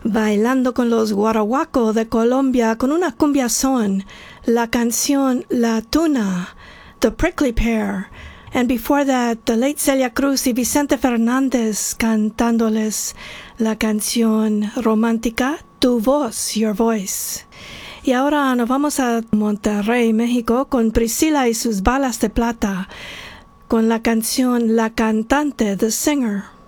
Bailando con los guarahuacos de Colombia con una cumbia son, la canción La Tuna, The Prickly Pear, and before that, the late Celia Cruz y Vicente Fernández cantándoles la canción romántica Tu Voz, Your Voice. Y ahora nos vamos a Monterrey, México, con Priscila y sus balas de plata, con la canción La Cantante, The Singer.